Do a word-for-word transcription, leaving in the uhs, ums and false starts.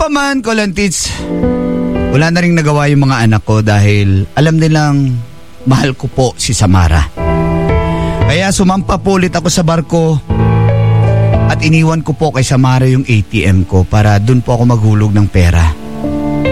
pa man, Kolantits, wala na rin nagawa yung mga anak ko dahil alam nilang mahal ko po si Samara. Kaya sumampa po ulit ako sa barko at iniwan ko po kay Samara yung A T M ko para dun po ako maghulog ng pera.